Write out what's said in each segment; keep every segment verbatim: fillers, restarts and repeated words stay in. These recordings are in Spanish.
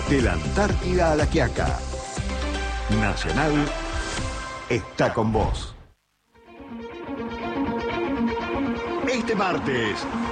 De la Antártida a La Quiaca. Nacional está con vos. Este martes,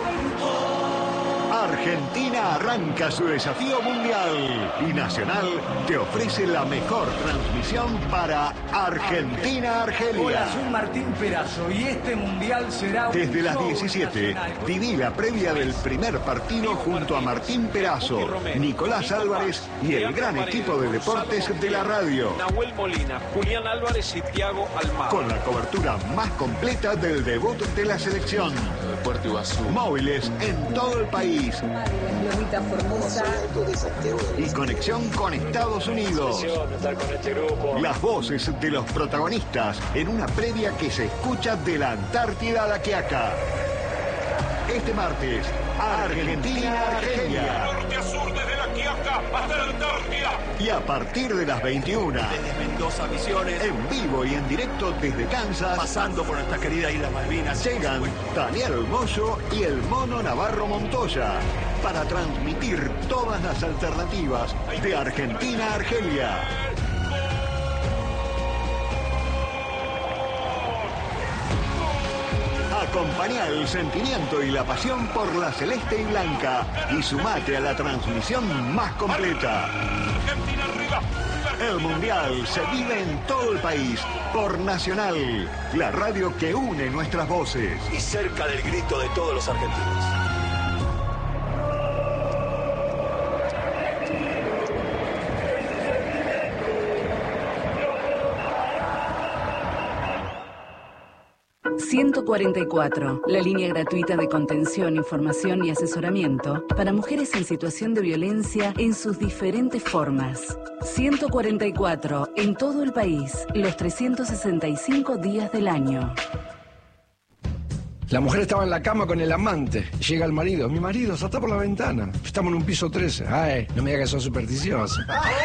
Argentina arranca su desafío mundial y Nacional te ofrece la mejor transmisión para Argentina-Argelia. Hola, soy Martín Perazo y este mundial será... Desde las diecisiete, viví la previa del primer partido junto a Martín Perazo, Nicolás Álvarez y el gran equipo de deportes de la radio. Nahuel Molina, Julián Álvarez y Thiago Almada. Con la cobertura más completa del debut de la selección. Móviles en todo el país. Y conexión con Estados Unidos. Las voces de los protagonistas en una previa que se escucha de la Antártida a La Quiaca. Este martes, Argentina-Argelia. Norte a sur desde La Quiaca hasta la Antártida. Y a partir de las veintiuna, desde Mendoza, Misiones, en vivo y en directo desde Kansas, pasando por nuestra querida Isla Malvinas, llegan Daniel Moyo y el Mono Navarro Montoya para transmitir todas las alternativas de Argentina a Argelia. Acompañá el sentimiento y la pasión por la celeste y blanca y sumate a la transmisión más completa. Argentina arriba. El Mundial se vive en todo el país por Nacional, la radio que une nuestras voces. y cerca del grito de todos los argentinos. ciento cuarenta y cuatro, la línea gratuita de contención, información y asesoramiento para mujeres en situación de violencia en sus diferentes formas. ciento cuarenta y cuatro, en todo el país, los trescientos sesenta y cinco días del año. La mujer estaba en la cama con el amante. Llega el marido. Mi marido, salta por la ventana. Estamos en un piso trece. Ay, no me digas que sos supersticiosa.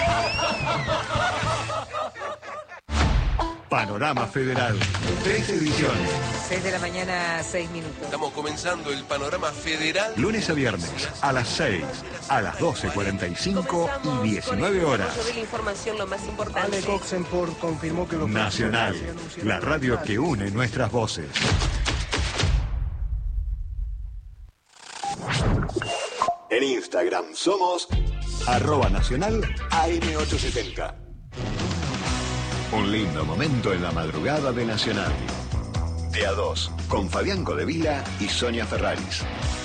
Panorama Federal, tres ediciones. seis de la mañana, seis minutos. Estamos comenzando el Panorama Federal. Lunes a viernes, a las seis, a las doce cuarenta y cinco y diecinueve horas. De la información, lo más importante. Ale Coxenport confirmó que los Nacional, la radio que une nuestras voces. En Instagram somos arroba nacional A M ochocientos setenta. Un lindo momento en la madrugada de Nacional. De a dos, con Fabián Codevila y Sonia Ferraris.